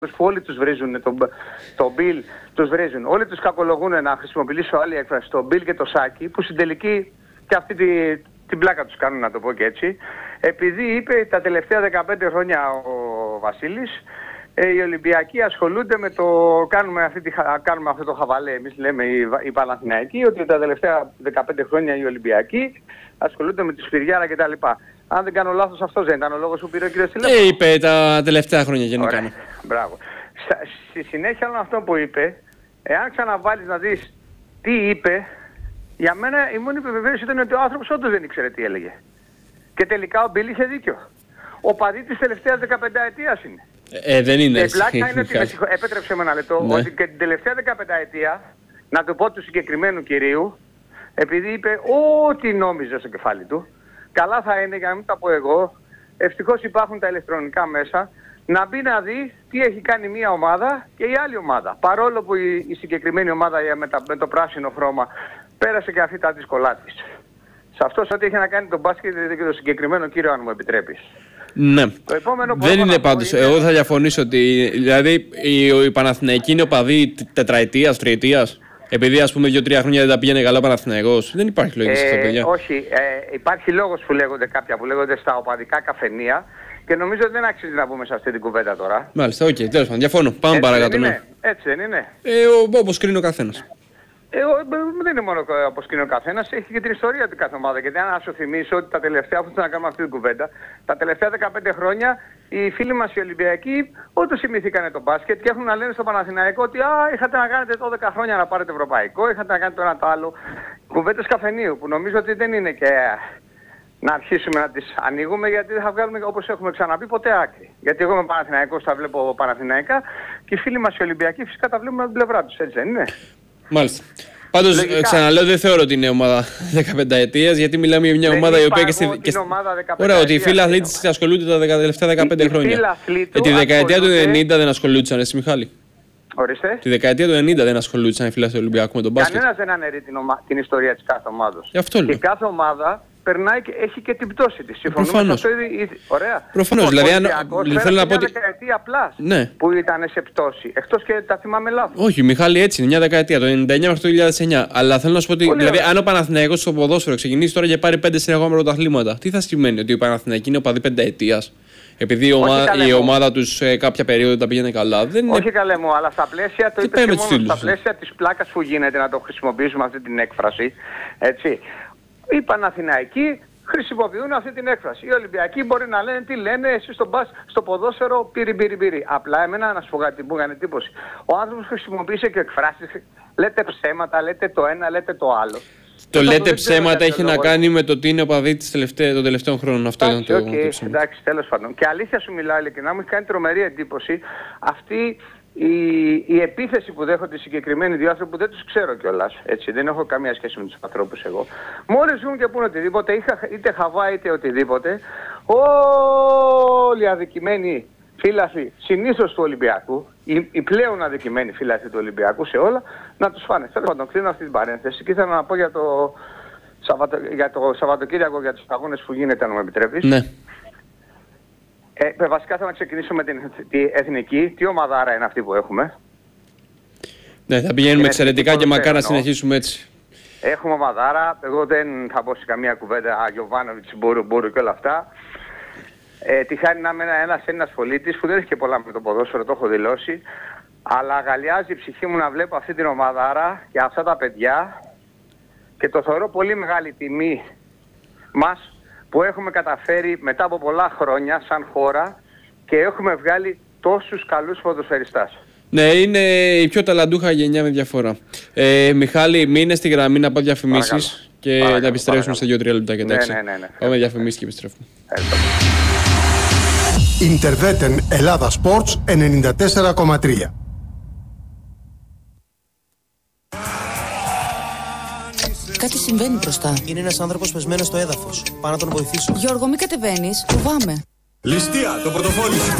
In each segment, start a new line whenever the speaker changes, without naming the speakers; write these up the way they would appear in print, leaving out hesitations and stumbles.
που όλοι τους βρίζουν, τον Μπιλ τους βρίζουν, όλοι τους κακολογούν, να χρησιμοποιήσω άλλη έκφραση, τον Μπιλ και το Σάκη, που στην τελική και αυτή την πλάκα τους κάνουν, να το πω και έτσι, επειδή είπε τα τελευταία 15 χρόνια ο Βασίλης, οι Ολυμπιακοί ασχολούνται με το, κάνουμε αυτό το χαβαλέ, εμείς λέμε οι Παναθηναϊκοί, ότι τα τελευταία 15 χρόνια οι Ολυμπιακοί ασχολούνται με τη Σφυριάρα κτλ. Αν δεν κάνω λάθος, αυτός δεν ήταν ο λόγος που πήρε ο κ. Τηλέφωνο.
Είπε τα τελευταία χρόνια γενικά.
Ωραία. Μπράβο. Στη συνέχεια όλων αυτό που είπε, εάν ξαναβάλεις να δεις τι είπε, για μένα η μόνη επιβεβαίωση ήταν ότι ο άνθρωπος όντως δεν ήξερε τι έλεγε. Και τελικά ο Μπιλ είχε δίκιο. Ο παδί της τελευταίας 15 ετίας είναι.
Δεν είναι έτσι.
Η πλάκα είναι ότι, επέτρεψε με ένα λεπτό, ναι, ότι και την τελευταία 15 ετία, να το πω του συγκεκριμένου κυρίου, επειδή είπε ό,τι νόμιζε στο κεφάλι του, καλά θα είναι, για να μην τα πω εγώ, ευτυχώς υπάρχουν τα ηλεκτρονικά μέσα, να μπει να δει τι έχει κάνει μία ομάδα και η άλλη ομάδα. Παρόλο που η συγκεκριμένη ομάδα με το πράσινο χρώμα πέρασε και αυτή τα δύσκολά της. Σε αυτό ό,τι έχει να κάνει τον μπάσκετ και το συγκεκριμένο κύριο, αν μου επιτρέπεις.
Ναι. Δεν είναι πάντως. Εγώ θα διαφωνήσω ότι δηλαδή η Παναθηναϊκή είναι οπαδοί τετραετίας, τριετίας. Επειδή ας πούμε 2-3 χρόνια δεν τα πήγαινε καλά ο Παναθηναϊκός. Δεν υπάρχει λογική σε αυτό, παιδιά.
Όχι. Υπάρχει λόγος που λέγονται κάποια που λέγονται στα οπαδικά καφενεία και νομίζω ότι δεν αξίζει να μπούμε σε αυτή την κουβέντα τώρα.
Μάλιστα, οκ. Τέλος πάντων. Διαφωνώ. Πάμε παρακάτω. Ναι.
Έτσι δεν είναι.
Όπως κρίνει ο καθένας.
Δεν είναι μόνο όπως κρίνει ο καθένας, έχει και την ιστορία του κάθε ομάδα. Γιατί αν σου θυμίσω ότι τα τελευταία, αφού θέλω να κάνουμε αυτή την κουβέντα, τα τελευταία 15 χρόνια οι φίλοι μας οι Ολυμπιακοί όντως θυμηθήκανε το μπάσκετ και έχουν να λένε στο Παναθηναϊκό ότι είχατε να κάνετε 12 χρόνια να πάρετε ευρωπαϊκό, είχατε να κάνετε το ένα το άλλο. Κουβέντες καφενείου που νομίζω ότι δεν είναι και να αρχίσουμε να τις ανοίγουμε, γιατί δεν θα βγάλουμε, όπως έχουμε ξαναπεί, ποτέ άκρη. Γιατί εγώ είμαι Παναθηναϊκός, τα βλέπω Παναθηναϊκά και οι φίλοι μας οι Ολυμπιακοί φυσικά τα βλέπουμε από την πλευρά τους, έτσι δεν είναι?
Μάλιστα. Πάντως, ξαναλέω, δεν θεωρώ ότι είναι ομάδα 15 ετίας, γιατί μιλάμε για μια ομάδα η οποία και Ωραία, ότι οι φίλοι αθλήτες ασχολούνται τα τελευταία 15 χρόνια. Τη δεκαετία του 90 δεν ασχολούνταν, εσύ Μιχάλη.
Ορίστε.
Τη δεκαετία του 90 δεν ασχολούνταν οι φίλοι του Ολυμπιακού με τον μπάσκετ.
Κανένας δεν αναιρεί την ιστορία της κάθε ομάδας.
Και
κάθε ομάδα περνάει και έχει και την πτώση της.
Προφανώς.
Ωραία.
Προφανώς. Δηλαδή, θέλω να πω ότι.
Μια δεκαετία απλά που ήταν σε πτώση. Εκτός και τα θυμάμαι λάθος.
Όχι, Μιχάλη, έτσι είναι. Μια δεκαετία, το 99 μέχρι το 2009. Αλλά θέλω να σου πω ότι. Δηλαδή, αν ο Παναθηναϊκός στο ποδόσφαιρο ξεκινήσει τώρα και πάρει 5 συνεχόμενα πρωταθλήματα, τι θα σημαίνει? Ότι ο Παναθηναϊκός είναι οπαδοί πενταετίας? Επειδή η ομάδα τους κάποια περίοδο τα πήγαινε καλά.
Όχι καλέ μου, αλλά στα πλαίσια, το είπες και μόνο, στα πλαίσια της πλάκας που γίνεται, να το χρησιμοποιήσουμε αυτή την έκφραση, έτσι. Οι Παναθηναϊκοί χρησιμοποιούν αυτή την έκφραση. Οι Ολυμπιακοί μπορεί να λένε τι λένε, εσείς στο ποδόσφαιρο πυρι. Απλά εμένα να σου πω κάτι που έκανε εντύπωση. Ο άνθρωπος χρησιμοποίησε και εκφράσεις, λέτε ψέματα, λέτε το ένα, λέτε το άλλο.
Το λέτε ψέματα έχει να κάνει με το τι είναι οπαδί των τελευταίων χρόνων. Αυτό ήταν το ψέμα.
Εντάξει, τέλος πάντων. Και αλήθεια σου μιλάω ειλικρινά, μου έχει κάνει τρομερή εντύπωση αυτή η επίθεση που δέχονται οι συγκεκριμένοι δύο άνθρωποι που δεν τους ξέρω κιόλας. Έτσι, δεν έχω καμία σχέση με τους ανθρώπους εγώ. Μόλις βγουν και πούνε οτιδήποτε, είτε χαβά είτε οτιδήποτε, όλοι οι αδικημένοι φίλαθλοι συνήθως του Ολυμπιακού, οι πλέον αδικημένοι φίλαθλοι του Ολυμπιακού σε όλα, να τους φάνε. Θέλω να τον κλείνω αυτή την παρένθεση και ήθελα να πω για το Σαββατοκύριακο, για τους αγώνες που γίνεται, αν μου επιτρέπεις.
Ναι.
Βασικά θα να ξεκινήσω με την εθνική. Τι ομαδάρα είναι αυτή που έχουμε?
Ναι, θα πηγαίνουμε εξαιρετικά και μακάρι να συνεχίσουμε έτσι.
Έχουμε ομαδάρα. Εγώ δεν θα μπω σε καμία κουβέντα Γιοβάνοβιτς, Μπούρου και όλα αυτά. Τη χάρη να είμαι ένας πολίτης που δεν έχει και πολλά με το ποδόσφαιρο, το έχω δηλώσει. Αλλά αγαλιάζει η ψυχή μου να βλέπω αυτή την ομαδάρα και αυτά τα παιδιά και το θεωρώ πολύ μεγάλη τιμή μας που έχουμε καταφέρει μετά από πολλά χρόνια σαν χώρα και έχουμε βγάλει τόσους καλούς ποδοσφαιριστάς.
Ναι, είναι η πιο ταλαντούχα γενιά με διαφορά. Μιχάλη, μείνε στη γραμμή να πάω διαφημίσεις και να επιστρέψουμε σε 2-3 λεπτά και εντάξει.
Ναι.
Πάμε διαφημίσεις και επιστρέφουμε.
Ιντερβέτεν Ελλάδα Sports 94,3.
Κάτι συμβαίνει μπροστά.
Είναι ένας άνθρωπος πεσμένος στο έδαφος. Πάω να τον βοηθήσω.
Γιώργο, μην κατεβαίνεις. Φοβάμαι.
Ληστεία, το πορτοφόλι σου.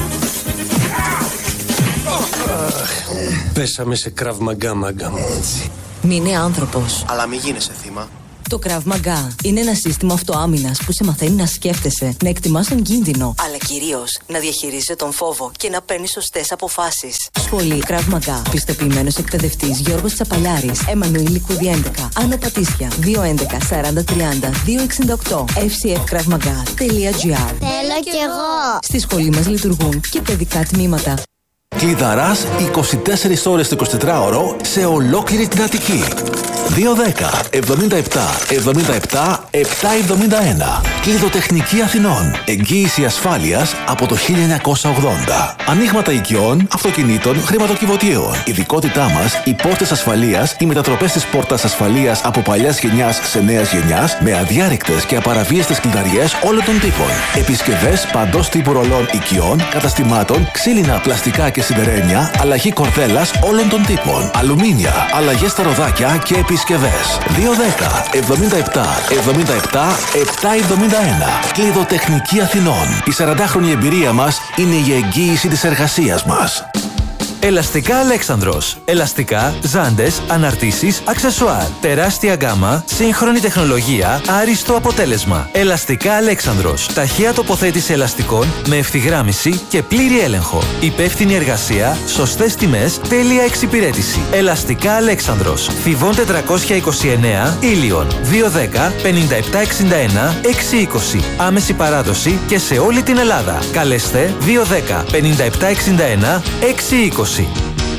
Πέσαμε σε κραβ μαγκά, μάγκα μου.
Μη είναι άνθρωπος.
Αλλά μη γίνεσαι θύμα.
Το Krav Maga είναι ένα σύστημα αυτοάμυνας που σε μαθαίνει να σκέφτεσαι, να εκτιμάς τον κίνδυνο, αλλά κυρίως να διαχειρίζεσαι τον φόβο και να παίρνεις σωστές αποφάσεις. Σχολή Krav Maga. Πιστοποιημένος εκπαιδευτής Γιώργος Τσαπαλιάρης. Εμμανουήλ Λικούδη 11. Άνω Πατήσια. 211 40 30 268. fcfkravmaga.gr.
Θέλω κι εγώ.
Στη σχολή μας λειτουργούν και παιδικά τμήματα.
Κλειδαράς 24 ώρες το 24ωρο σε ολόκληρη την Αττική. 210 77 77 771. Κλειδοτεχνική Αθηνών. Εγγύηση ασφάλειας από το 1980. Ανοίγματα οικειών, αυτοκινήτων, χρηματοκιβωτίων. Ειδικότητά μας, οι πόρτες ασφαλείας, οι μετατροπές της πόρτας ασφαλείας από παλιάς γενιάς σε νέας γενιάς, με αδιάρρηκτες και απαραβίαστες κλειδαριές όλων των τύπων. Επισκευές παντός τύπου ρολών οικειών, καταστημάτων, ξύλινα, πλαστικά και σιδερένια, αλλαγή κορδέλας όλων των τύπων. Αλουμίνια, αλλαγές στα ροδάκια και επισκευές. 210 77 77 771. Κλειδοτεχνική Αθηνών. Η 40χρονη εμπειρία μας είναι η εγγύηση της εργασίας μας.
Ελαστικά Αλέξανδρος. Ελαστικά, ζάντες, αναρτήσεις, αξεσουάρ. Τεράστια γκάμα, σύγχρονη τεχνολογία, άριστο αποτέλεσμα. Ελαστικά Αλέξανδρος. Ταχεία τοποθέτηση ελαστικών με ευθυγράμμιση και πλήρη έλεγχο. Υπεύθυνη εργασία, σωστές τιμές, τέλεια εξυπηρέτηση. Ελαστικά Αλέξανδρος. Θηβών 429, Ήλιον. 210 5761 620. Άμεση παράδοση και σε όλη την Ελλάδα. Καλέστε 210 5761 620.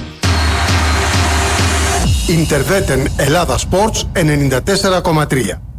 Interveten Ελλάδα Sports 94,3.